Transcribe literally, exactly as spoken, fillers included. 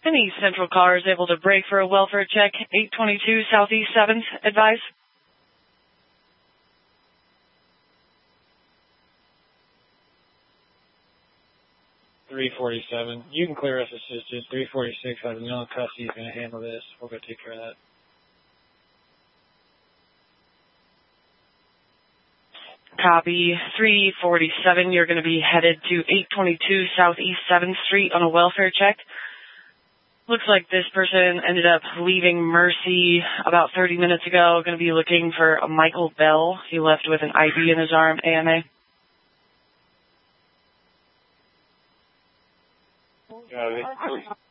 Any Central car is able to brake for a welfare check. eight twenty-two Southeast seventh, advise. three forty-seven. You can clear us assistance. three forty-six out of Mill Custody is going to handle this. We'll go take care of that. Copy. three forty-seven, you're going to be headed to eight twenty-two Southeast seventh Street on a welfare check. Looks like this person ended up leaving Mercy about thirty minutes ago. Going to be looking for a Michael Bell. He left with an I D in his arm, A M A. Got it.